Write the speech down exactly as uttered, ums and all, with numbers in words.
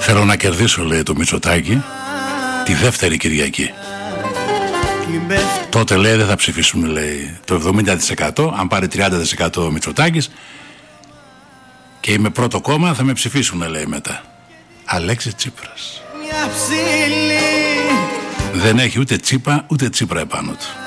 Θέλω να κερδίσω, λέει, το Μητσοτάκη τη δεύτερη Κυριακή. Τότε, λέει, δεν θα ψηφίσουμε, λέει, το εβδομήντα τοις εκατό. Αν πάρει τριάντα τοις εκατό ο Μητσοτάκης και είμαι πρώτο κόμμα, θα με ψηφίσουν, λέει, μετά. Αλέξης Τσίπρας. Δεν έχει ούτε τσίπα ούτε τσίπρα επάνω του.